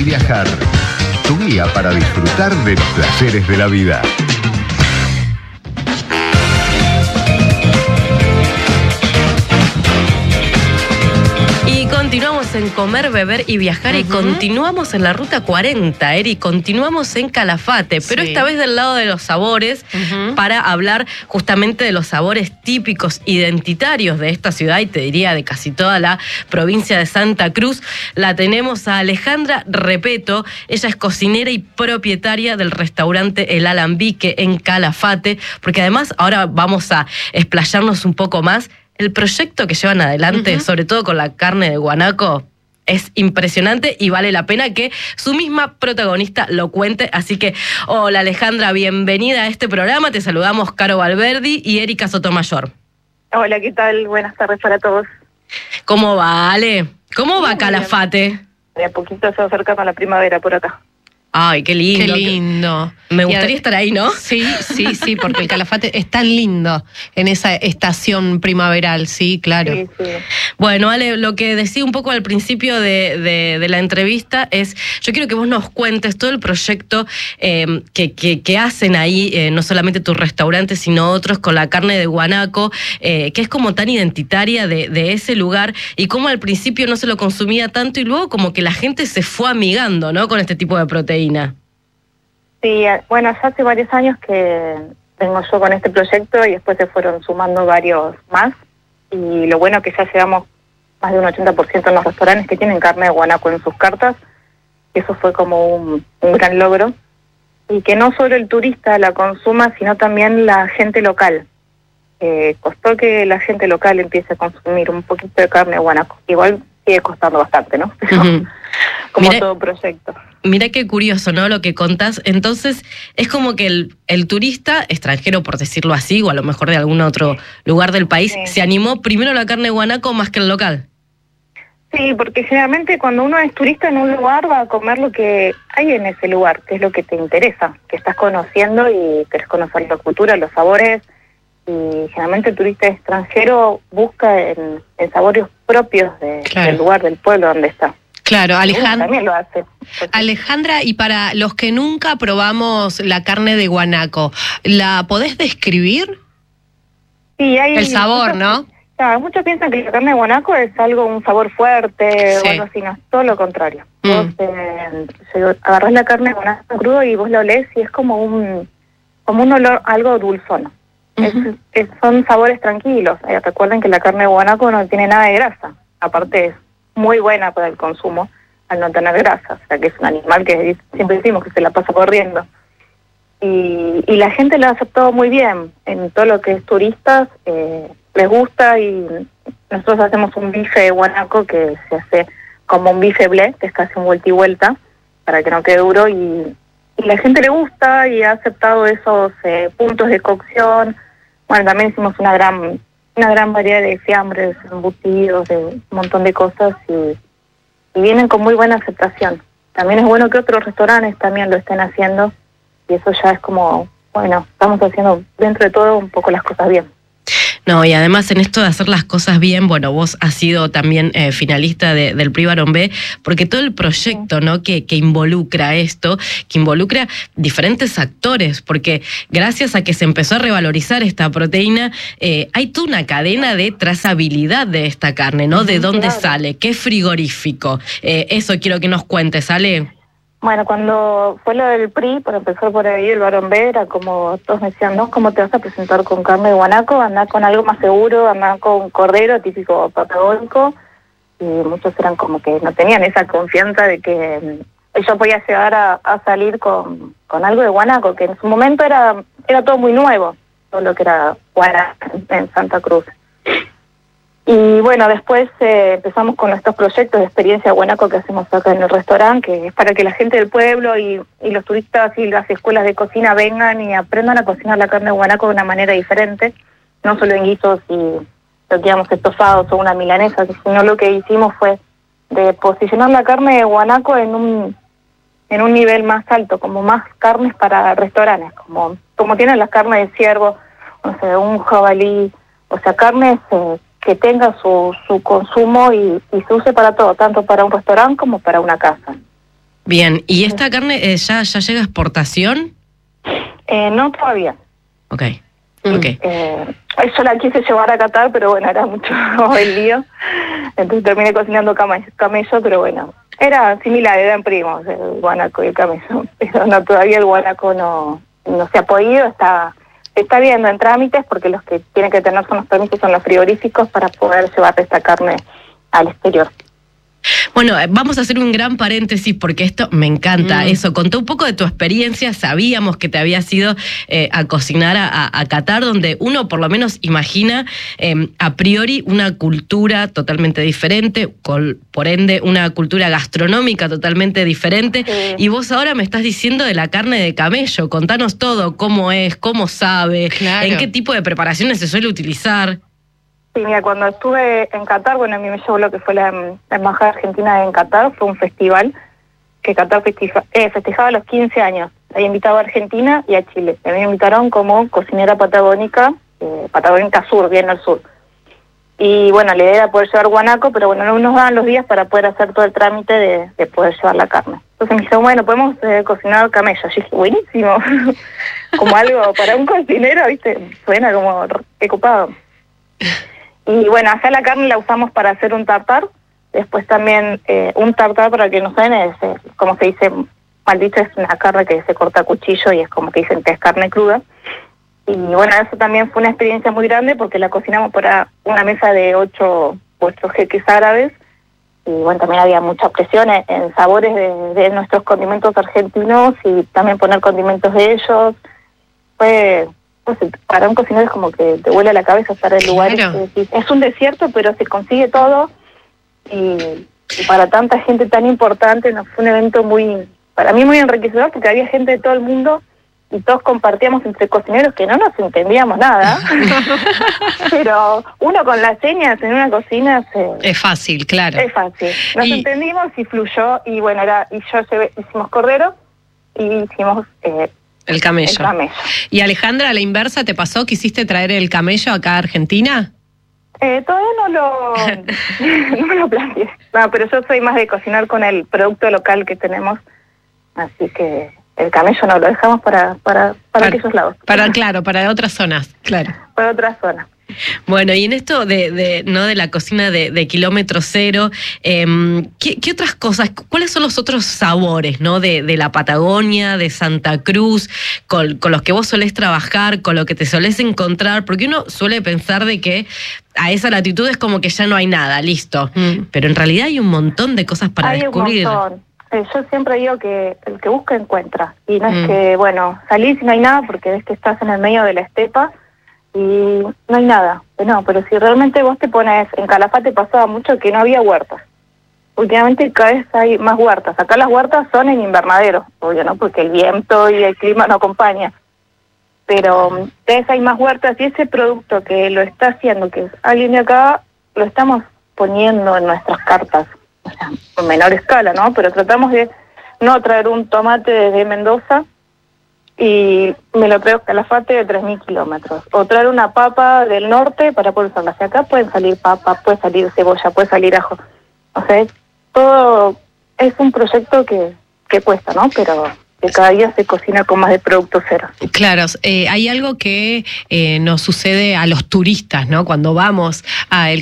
y viajar. Tu guía para disfrutar de los placeres de la vida. Continuamos en Comer, Beber y Viajar y continuamos en la Ruta 40, Eri, continuamos en Calafate, pero esta vez del lado de los sabores, para hablar justamente de los sabores típicos, identitarios de esta ciudad y te diría de casi toda la provincia de Santa Cruz. La tenemos a Alejandra Repeto, ella es cocinera y propietaria del restaurante El Alambique en Calafate, porque además ahora vamos a explayarnos un poco más. El proyecto que llevan adelante, sobre todo con la carne de guanaco, es impresionante y vale la pena que su misma protagonista lo cuente. Así que, hola Alejandra, bienvenida a este programa. Te saludamos Caro Valverdi y Erika Sotomayor. Hola, ¿qué tal? Buenas tardes para todos. ¿Cómo va, Ale? ¿Cómo va Calafate? De a poquito se va acercando la primavera por acá. Ay, qué lindo. Qué lindo. Me gustaría estar ahí, ¿no? Sí, porque el Calafate es tan lindo en esa estación primaveral, sí, claro. Sí. Bueno, Ale, lo que decía un poco al principio de la entrevista es, yo quiero que vos nos cuentes todo el proyecto que hacen ahí, no solamente tu restaurante, sino otros con la carne de guanaco, que es como tan identitaria de ese lugar, y cómo al principio no se lo consumía tanto y luego como que la gente se fue amigando, ¿no?, con este tipo de proteína. Sí, bueno, ya hace varios años que vengo yo con este proyecto y después se fueron sumando varios más. Y lo bueno es que ya llegamos más de un 80% en los restaurantes que tienen carne de guanaco en sus cartas. Eso fue como un gran logro. Y que no solo el turista la consuma, sino también la gente local. Costó que la gente local empiece a consumir un poquito de carne de guanaco. Igual sigue costando bastante, ¿no? Como todo proyecto. Mira qué curioso, ¿no?, lo que contás. Entonces, es como que el turista extranjero, por decirlo así, o a lo mejor de algún otro lugar del país, se animó primero a la carne de guanaco más que el local. Sí, porque generalmente cuando uno es turista en un lugar va a comer lo que hay en ese lugar, que es lo que te interesa, que estás conociendo y querés conocer la cultura, los sabores. Y generalmente el turista extranjero busca en sabores propios del lugar, del pueblo donde está. Claro, Alejandra. También lo hace. Alejandra, y para los que nunca probamos la carne de guanaco, ¿la podés describir? Sí, hay el sabor, ¿no? Claro, muchos piensan que la carne de guanaco es un sabor fuerte o algo así, no, es todo lo contrario. Vos agarrás la carne de guanaco crudo y vos lo olés y es como un olor algo dulzón. Son sabores tranquilos. Recuerden que la carne de guanaco no tiene nada de grasa. Aparte es muy buena para el consumo al no tener grasa. O sea que es un animal que siempre decimos que se la pasa corriendo. Y la gente lo ha aceptado muy bien. En todo lo que es turistas les gusta, y nosotros hacemos un bife de guanaco que se hace como un bife blé, que es casi un vuelta y vuelta, para que no quede duro, y la gente le gusta y ha aceptado esos puntos de cocción. Bueno, también hicimos una gran variedad de fiambres, embutidos, de un montón de cosas, y vienen con muy buena aceptación. También es bueno que otros restaurantes también lo estén haciendo, y eso ya es como, bueno, estamos haciendo dentro de todo un poco las cosas bien. No, y además en esto de hacer las cosas bien, bueno, vos has sido también finalista del Prix Barón B, porque todo el proyecto, ¿no?, que involucra esto, que involucra diferentes actores, porque gracias a que se empezó a revalorizar esta proteína, hay toda una cadena de trazabilidad de esta carne, ¿no? De dónde sale, qué frigorífico. Eso quiero que nos cuentes, Ale. Bueno, cuando fue lo del PRI, por empezar por ahí, el Barón B, era como, todos me decían, ¿no? ¿Cómo te vas a presentar con carne de guanaco? Andá con algo más seguro, andá con cordero típico patagónico. Y muchos eran como que no tenían esa confianza de que yo podía llegar a salir con algo de guanaco, que en su momento era todo muy nuevo, todo lo que era guanaco en Santa Cruz. Y bueno, después empezamos con estos proyectos de experiencia guanaco que hacemos acá en el restaurante, que es para que la gente del pueblo y los turistas y las escuelas de cocina vengan y aprendan a cocinar la carne de guanaco de una manera diferente, no solo en guisos y lo que llamamos estofados o una milanesa, sino lo que hicimos fue de posicionar la carne de guanaco en un nivel más alto, como más carnes para restaurantes, como tienen las carnes de ciervo, o sea, un jabalí, o sea, carnes que tenga su consumo y se use para todo, tanto para un restaurante como para una casa. Bien, ¿y esta carne ya llega a exportación? No todavía. Ok. Yo la quise llevar a Qatar, pero bueno, era mucho el lío. Entonces terminé cocinando camello, pero bueno, era similar, eran primos, el guanaco y el camello. Pero no, todavía el guanaco no se ha podido, está viendo en trámites, porque los que tienen que tener son los permisos, son los frigoríficos para poder llevar esta carne al exterior. Bueno, vamos a hacer un gran paréntesis porque esto me encanta. Eso, contó un poco de tu experiencia, sabíamos que te habías ido a cocinar a Qatar, donde uno por lo menos imagina a priori una cultura totalmente diferente, por ende una cultura gastronómica totalmente diferente. Y vos ahora me estás diciendo de la carne de camello, contanos todo, cómo es, cómo sabe, en qué tipo de preparaciones se suele utilizar. Sí, mira, cuando estuve en Qatar, bueno, a mí me llevó lo que fue la Embajada Argentina en Qatar, fue un festival que Qatar festejaba los 15 años. Había invitado a Argentina y a Chile. Me invitaron como cocinera patagónica, Patagónica Sur, bien al sur. Y bueno, la idea era poder llevar guanaco, pero bueno, no nos daban los días para poder hacer todo el trámite de poder llevar la carne. Entonces me dijeron, bueno, podemos cocinar camello. Yo dije, buenísimo, como algo para un cocinero, ¿viste? Suena como qué copado. Y bueno, acá la carne la usamos para hacer un tartar. Después también un tartar, para que no saben, es como se dice, mal dicho, es una carne que se corta a cuchillo y es como que dicen que es carne cruda. Y bueno, eso también fue una experiencia muy grande porque la cocinamos para una mesa de 8 jeques árabes. Y bueno, también había mucha presión en sabores de nuestros condimentos argentinos y también poner condimentos de ellos. Para un cocinero es como que te vuela la cabeza estar en lugares que es un desierto, pero se consigue todo. Y para tanta gente tan importante, fue un evento para mí muy enriquecedor, porque había gente de todo el mundo y todos compartíamos entre cocineros que no nos entendíamos nada. Pero uno con las señas en una cocina es fácil, claro. Es fácil. Nos entendimos y fluyó. Y bueno, hicimos cordero y hicimos el camello. Y Alejandra, a la inversa, ¿te pasó? ¿Quisiste traer el camello acá a Argentina? Todavía no lo planteé. No, pero yo soy más de cocinar con el producto local que tenemos. Así que el camello no lo dejamos para aquellos lados. Para otras zonas, claro. Para otras zonas. Bueno, y en esto de la cocina de kilómetro cero, ¿qué otras cosas, cuáles son los otros sabores, ¿no? de la Patagonia, de Santa Cruz, con los que vos solés trabajar, con lo que te solés encontrar? Porque uno suele pensar de que a esa latitud es como que ya no hay nada, listo. Pero en realidad hay un montón de cosas para descubrir. Un montón. Yo siempre digo que el que busca encuentra. Y no es que, bueno, salís y no hay nada porque ves que estás en el medio de la estepa y no hay nada. No, pero si realmente vos te pones, en Calafate pasaba mucho que no había huertas. Últimamente cada vez hay más huertas. Acá las huertas son en invernadero, obvio, ¿no? Porque el viento y el clima no acompaña. Pero cada vez hay más huertas y ese producto que lo está haciendo, que es alguien de acá, lo estamos poniendo en nuestras cartas. O sea, en menor escala, ¿no? Pero tratamos de no traer un tomate desde Mendoza y me lo traigo a Calafate de 3.000 kilómetros. O traer una papa del norte para poder usarla. Hacia acá pueden salir papa, puede salir cebolla, puede salir ajo. O sea, todo es un proyecto que cuesta, ¿no? Pero que cada día se cocina con más de producto cero. Claro, hay algo que nos sucede a los turistas, ¿no? Cuando vamos a